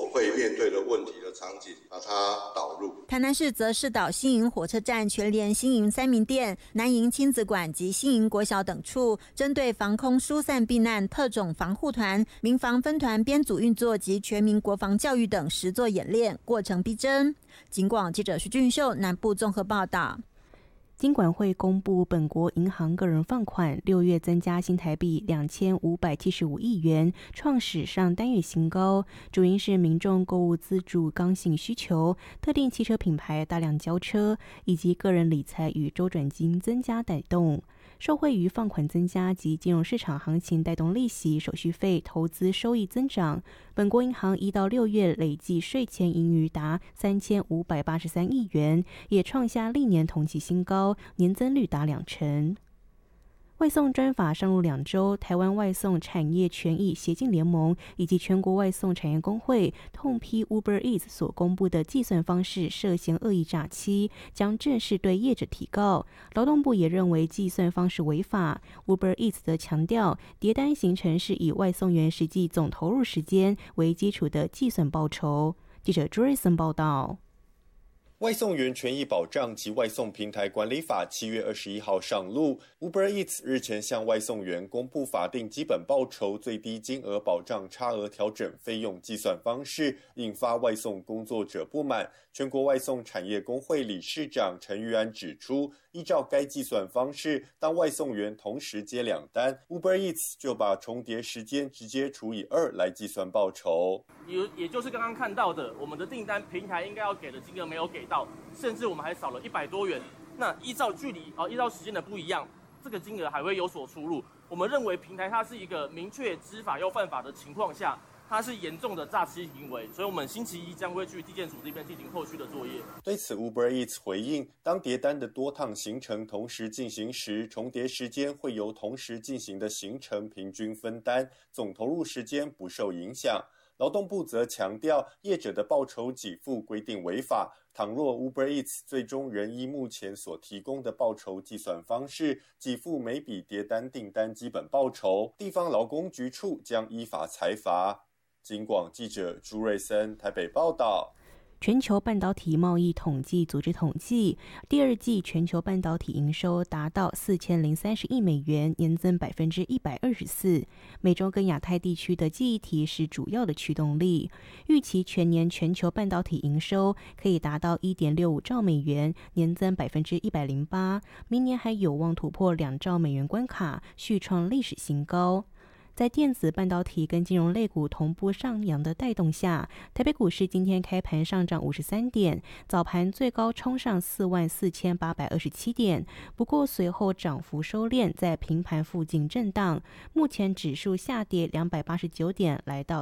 会面对的问题的场景，把它导入。 台南市则视导新营火车站、全联新营三民店、南营亲子馆及新营国小等处，针对防空疏散避难、特种防护团、民防分团编组运作及全民国防教育等实作演练，过程逼真。警广记者徐俊秀南部综合报道。 金管会公布本国银行个人放款6月增加新台币2575亿元，创史上单月新高，主因是民众购物自住刚性需求、特定汽车品牌大量交车，以及个人理财与周转金增加带动。受惠于放款增加及金融市场行情带动利息、手续费、投资收益增长，本国银行1到6月累计税前盈余达3583亿元，也创下历年同期新高，年增率达2%。外送专法上路2周，台湾外送产业权益协进联盟以及全国外送产业工会痛批 Uber Eats 所公布的计算方式涉嫌恶意诈欺，将正式对业者提告。劳动部也认为计算方式违法。Uber Eats 则强调，叠单行程是以外送员实际总投入时间为基础的计算报酬。记者 Jason 报道。 外送员权益保障及外送平台管理法7月21号上路。Uber Eats 日前向外送员公布法定基本报酬最低金额保障差额调整费用计算方式，引发外送工作者不满。全国外送产业工会理事长陈玉安指出，依照该计算方式，当外送员同时接2单， Uber Eats 就把重叠时间直接除以2来计算报酬。 也就是刚刚看到的，我们的订单平台应该要给的金额没有给到，甚至我们还少了100多元。那依照距离依照时间的不一样，这个金额还会有所出入。我们认为平台它是一个明确知法又犯法的情况下，它是严重的诈欺行为，所以我们星期一将会去地检署这边进行后续的作业。 对此 Uber Eats 回应，当叠单的多趟行程同时进行时，重叠时间会由同时进行的行程平均分担，总投入时间不受影响。劳动部则强调，业者的报酬给付规定违法，倘若 Uber Eats 最终仍依目前所提供的报酬计算方式给付每笔叠单订单基本报酬，地方劳工局处将依法裁罚。警广记者朱瑞森台北报道。 全球半导体贸易统计组织统计，第二季全球半导体营收达到4030亿美元，年增124%。美洲跟亚太地区的记忆体是主要的驱动力。预期全年全球半导体营收可以达到1.65兆美元，年增108%。明年还有望突破2兆美元关卡，续创历史新高。在电子半导体跟金融类股同步上扬的带动下，台北股市今天开盘上涨53点，早盘最高冲上44827点，不过随后涨幅收敛，在平盘附近震荡。目前指数下跌289点，来到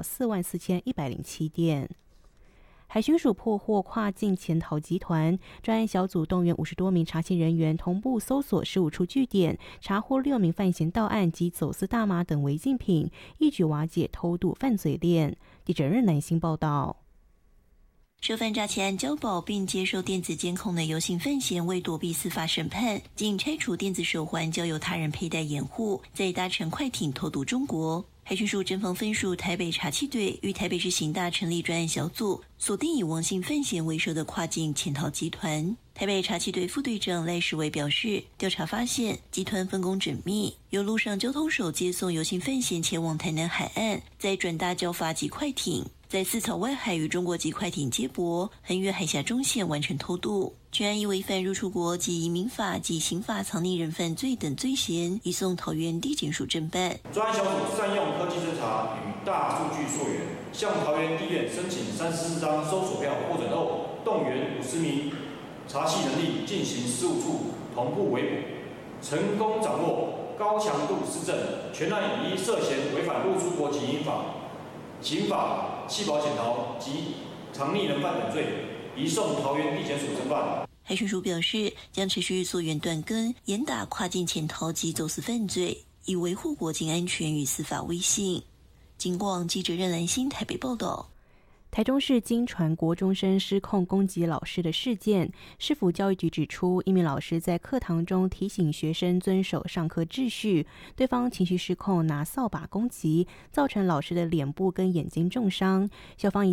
44107点。海巡署破获跨境潜逃集团，专案小组动员50多名查缉人员，同步搜索15处据点，查获6名犯嫌到案及走私大麻等违禁品，一举瓦解偷渡犯罪链。记者任南星报道。 涉犯诈欺案交保并接受电子监控的游行犯嫌，为躲避司法审判，仅拆除电子手环，交由他人佩戴掩护，再搭乘快艇偷渡中国。海巡署侦防分署台北查缉队与台北市刑大成立专案小组，锁定以王姓犯嫌为首的跨境潜逃集团。台北查缉队副队长赖世伟表示，调查发现集团分工缜密，由陆上交通手接送游行犯嫌前往台南海岸，再转搭交发及快艇，在四草外海与中国籍快艇接驳，横越海峡中线完成偷渡。全案以违反入出国及移民法及刑法藏匿人犯罪等罪嫌，移送桃园地检署侦办。 专案小组善用科技侦查与大数据溯源，向桃园地院申请34张搜索票获准后，动员50名查缉能力进行15处同步围捕，成功掌握高强度施政。全案以涉嫌违反入出国及移民法、刑法、弃保潜逃及藏匿人犯等罪，移送桃园地检署侦办。 海巡署表示，将持续溯源断根，严打跨境潜逃及走私犯罪，以维护国境安全与司法威信。警广记者任兰心台北报道。 台中市经传国中生失控攻击老师的事件，市府教育局指出，一名老师在课堂中提醒学生遵守上课秩序，对方情绪失控，拿扫把攻击，造成老师的脸部跟眼睛重伤。校方已